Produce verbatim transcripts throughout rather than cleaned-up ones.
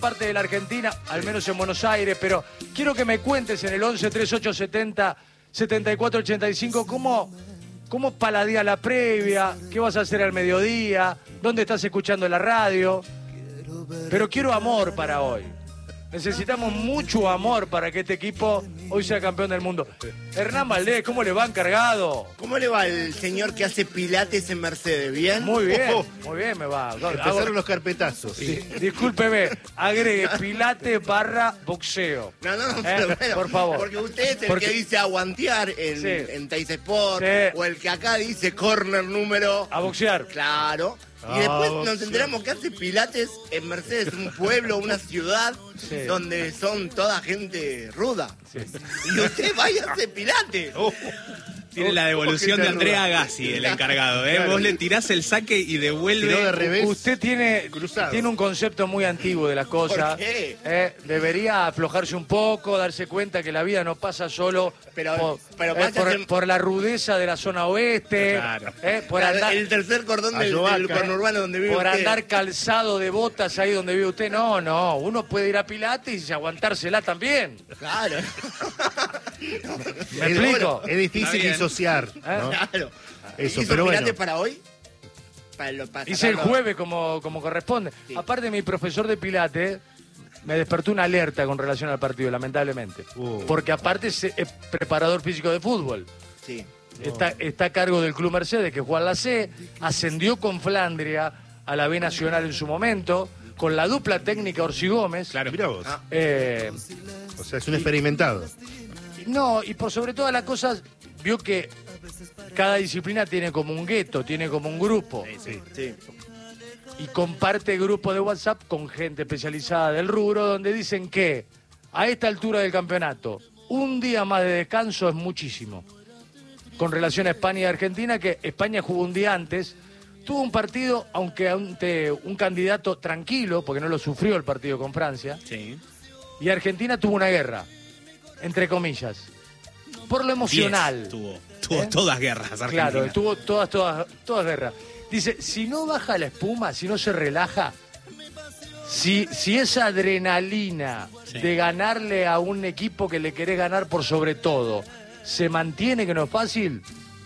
parte de la Argentina, al menos en Buenos Aires, pero quiero que me cuentes en el once treinta y ocho setenta setenta y cuatro ochenta y cinco cómo, cómo paladía la previa, qué vas a hacer al mediodía, dónde estás escuchando la radio. Pero quiero amor para hoy. Necesitamos mucho amor para que este equipo hoy sea campeón del mundo. Hernán Valdés, ¿cómo le va encargado? ¿Cómo le va el señor que hace pilates en Mercedes? ¿Bien? Muy bien, muy bien me va. Empezaron Hago... los carpetazos. Sí. Discúlpeme, agregue pilates barra boxeo. No, no, ¿Eh? pero bueno, por favor. Porque usted es el Porque... que dice aguantear en, sí. en Teis Sport, sí. o el que acá dice corner número... A boxear. Claro. Ah, y después nos boxear. enteramos que hace pilates en Mercedes, un pueblo, una ciudad, sí. donde son toda gente ruda. Sí. Y usted vaya a hacer pilates. Oh. Tiene la devolución de Andrea Agassi, el encargado, ¿eh? Claro. Vos le tirás el saque y devuelve. Tiró de revés. Usted tiene, tiene un concepto muy antiguo de las cosas. ¿Por qué? Eh, debería aflojarse un poco, darse cuenta que la vida no pasa solo pero, por, pero eh, por, hacer... por la rudeza de la zona oeste. Claro. Eh, por claro, andar, el tercer cordón del, del conurbano donde vive por usted. andar calzado de botas ahí donde vive usted. No, no. Uno puede ir a Pilates y aguantársela también. Claro. ¿Me explico? Es difícil disociar. ¿Eh? ¿no? Claro. Eso, ¿Hizo pero pilates bueno. para hoy? Para lo, para Hice el sacarlo. jueves como, como corresponde. Sí. Aparte, mi profesor de Pilates me despertó una alerta con relación al partido, lamentablemente. Uh. Porque aparte es, es preparador físico de fútbol. Sí. Está, está a cargo del Club Mercedes, que juega en la C, ascendió con Flandria a la B Nacional en su momento, con la dupla técnica Orsi Gómez. Claro. Mirá vos. Ah. Eh, O sea, es un experimentado. no, y por sobre todas las cosas, vio que cada disciplina tiene como un gueto, tiene como un grupo. Sí. Sí. Y comparte grupo de WhatsApp con gente especializada del rubro, donde dicen que a esta altura del campeonato, un día más de descanso es muchísimo. Con relación a España y Argentina, que España jugó un día antes, tuvo un partido, aunque ante un candidato tranquilo, porque no lo sufrió el partido con Francia, Sí. y Argentina tuvo una guerra, entre comillas, por lo emocional. Diez tuvo tuvo ¿Eh? todas guerras, Argentina. Claro, tuvo todas, todas, todas guerras. Dice, si no baja la espuma, si no se relaja, si, si esa adrenalina Sí. de ganarle a un equipo que le querés ganar por sobre todo, se mantiene, que no es fácil,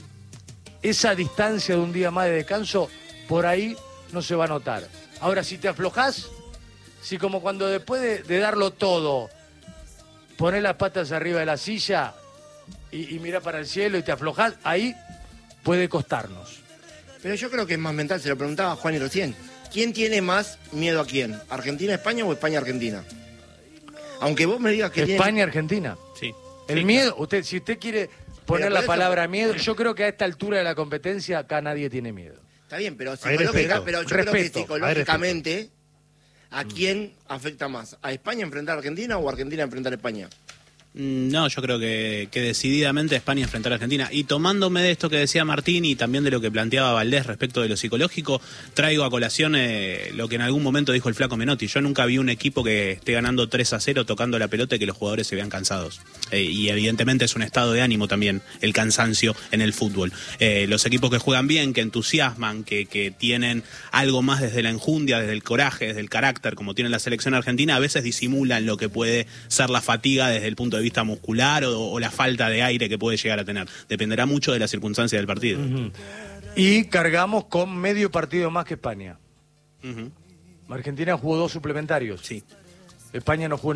esa distancia de un día más de descanso, por ahí no se va a notar. Ahora, si te aflojás, si como cuando después de, de darlo todo, ponés las patas arriba de la silla y, y mirá para el cielo y te aflojás, ahí puede costarnos. Pero yo creo que es más mental, se lo preguntaba a Juan y recién. ¿Quién tiene más miedo a quién? ¿Argentina-España o España-Argentina? Aunque vos me digas que tiene... España-Argentina. Sí. El Sí, miedo, usted, si usted quiere poner Pero la por eso- palabra miedo, yo creo que a esta altura de la competencia acá nadie tiene miedo. Está bien, pero, Hay psicológica, respeto. pero yo Respeto. creo que psicológicamente, ¿a quién afecta más? ¿A España enfrentar a Argentina o a Argentina enfrentar a España? Mm, No, yo creo que, que decididamente España enfrentar a Argentina. Y tomándome de esto que decía Martín y también de lo que planteaba Valdés respecto de lo psicológico, traigo a colación eh, lo que en algún momento dijo el flaco Menotti. Yo nunca vi un equipo que esté ganando tres a cero tocando la pelota y que los jugadores se vean cansados. Eh, y evidentemente es un estado de ánimo también el cansancio en el fútbol. Eh, los equipos que juegan bien, que entusiasman, que, que tienen algo más desde la enjundia, desde el coraje, desde el carácter, como tiene la selección argentina, a veces disimulan lo que puede ser la fatiga desde el punto de vista muscular o, o la falta de aire que puede llegar a tener. Dependerá mucho de las circunstancias del partido. Uh-huh. Y cargamos con medio partido más que España. Uh-huh. Argentina jugó dos suplementarios. Sí. España no jugó